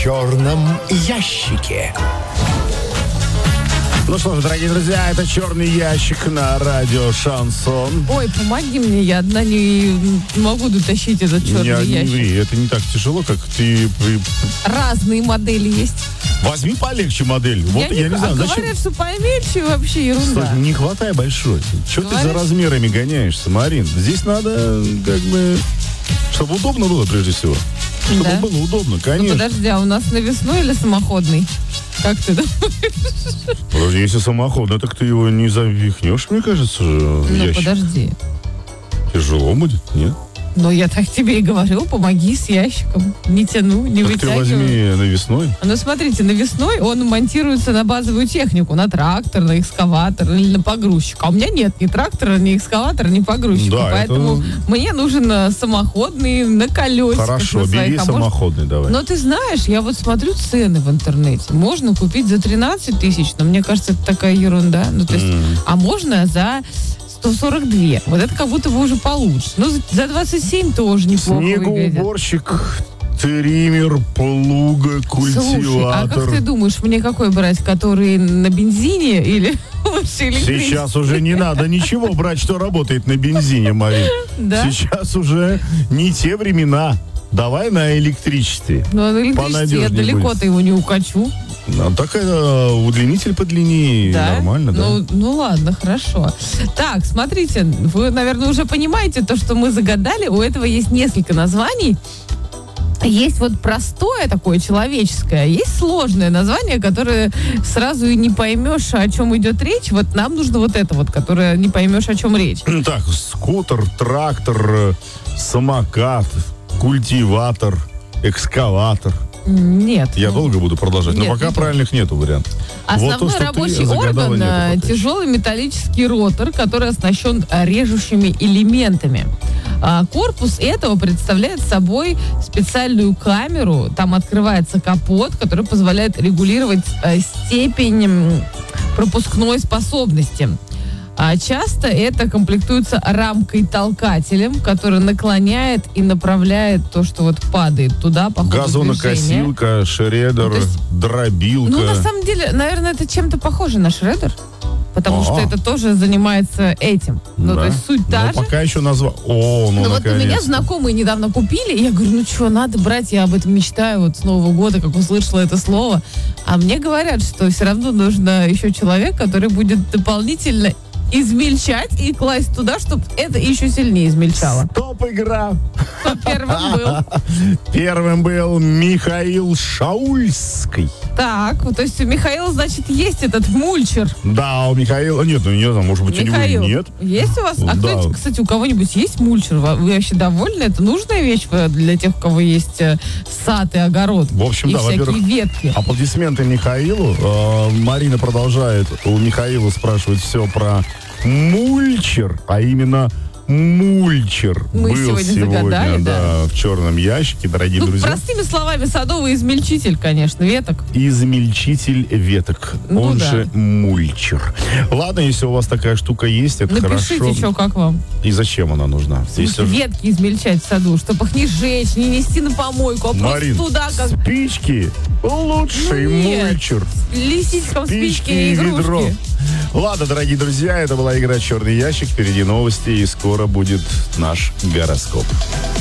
черном ящике. Ну что ж, дорогие друзья, это «Черный ящик» на радио «Шансон». Ой, помоги мне, я одна не могу дотащить этот черный ящик. Не, это не так тяжело, как ты... Разные модели есть. Возьми полегче модель. Вот я не знаю, зачем... Говорят, что помельче вообще ерунда. Слушай, не хватай большой. Что ты за размерами гоняешься, Марин? Здесь надо, как бы, чтобы удобно было, прежде всего. Чтобы было удобно, конечно. Ну, подожди, а у нас навесной или самоходный? Как ты думаешь? Подожди, если самоходный, так ты его не завихнешь, мне кажется, ящик. Подожди. Тяжело будет, нет? Ну, я так тебе и говорю, помоги с ящиком. Не тяну, не так вытягиваю. ты возьми навесной. Ну, смотрите, навесной он монтируется на базовую технику, на трактор, на экскаватор или на погрузчик. А у меня нет ни трактора, ни экскаватора, ни погрузчика. Да, поэтому мне нужен самоходный на колесиках. Хорошо, бери самоходный давай. Но ты знаешь, я вот смотрю цены в интернете. Можно купить за 13 тысяч, но мне кажется, это такая ерунда. Ну, то есть, а можно за 142. Вот это как будто бы уже получше. Ну, за 27 тоже неплохо выглядит. Снегоуборщик, триммер, плуга, культиватор. Слушай, а как ты думаешь, мне какой брать? Который на бензине или лучше электрический? Сейчас уже не надо ничего брать, что работает на бензине, Марин. Да? Сейчас уже не те времена. Давай на электричестве. Ну, на электричестве я далеко-то его не укачу. Так это удлинитель подлиннее, да? Нормально, да? Ну ладно, хорошо. Так, смотрите, вы, наверное, уже понимаете то, что мы загадали. У этого есть несколько названий. Есть вот простое такое, человеческое, есть сложное название, которое сразу и не поймешь, о чем идет речь. Вот нам нужно вот это вот, которое не поймешь, о чем речь. Так, скутер, трактор, самокат, культиватор, экскаватор. Нет. Я долго буду продолжать, но пока правильных нету вариантов. Основной рабочий орган — тяжелый металлический ротор, который оснащен режущими элементами. Корпус этого представляет собой специальную камеру. Там открывается капот, который позволяет регулировать степень пропускной способности. А часто это комплектуется рамкой-толкателем, который наклоняет и направляет то, что вот падает туда по ходу газонокосилка, шредер, дробилка. Ну, на самом деле, наверное, это чем-то похоже на шредер. Потому что это тоже занимается этим. Ну, то есть суть та же. пока еще назвал. Ну, вот у меня знакомые недавно купили, и я говорю, ну что, надо брать, я об этом мечтаю вот с Нового года, как услышала это слово. А мне говорят, что все равно нужно еще человек, который будет дополнительно измельчать и класть туда, чтобы это еще сильнее измельчало. Топ-игра. Кто первым был? Первым был Михаил Шаульский. Так, то есть у Михаила, значит, есть этот мульчер. Да, у Михаила... Нет, ну не знаю, может быть, Михаил, у него нет. Есть у вас? А кто, кстати, у кого-нибудь есть мульчер? Вы вообще довольны? Это нужная вещь для тех, у кого есть сад и огород? В общем, и да, всякие во-первых, ветки. Аплодисменты Михаилу. Марина продолжает у Михаила спрашивать все про мульчер, а именно мульчер мы был сегодня загадали, да, в черном ящике, дорогие друзья. Простыми словами, садовый измельчитель, конечно, веток. Измельчитель веток, он же мульчер. Ладно, если у вас такая штука есть, это напишите, хорошо. что, как вам. И зачем она нужна? Ветки измельчать в саду, чтобы их не сжечь, не нести на помойку, а Марин, просто туда как... спички, лучший мульчер. Лисичкам спички и игрушки. Ведро. Ладно, дорогие друзья, это была игра «Черный ящик». Впереди новости, и скоро будет наш гороскоп.